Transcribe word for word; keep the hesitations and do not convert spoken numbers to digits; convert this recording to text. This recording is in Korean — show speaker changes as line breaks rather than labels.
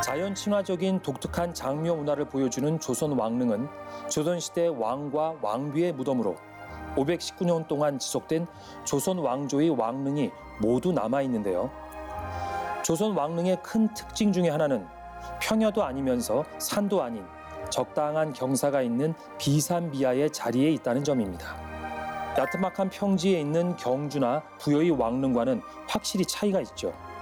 자연 친화적인 독특한 장묘 문화를 보여주는 조선 왕릉은 조선시대 왕과 왕비의 무덤으로 오백십구 년 동안 지속된 조선 왕조의 왕릉이 모두 남아있는데요. 조선 왕릉의 큰 특징 중에 하나는 평야도 아니면서 산도 아닌 적당한 경사가 있는 비산비야의 자리에 있다는 점입니다. 야트막한 평지에 있는 경주나 부여의 왕릉과는 확실히 차이가 있죠.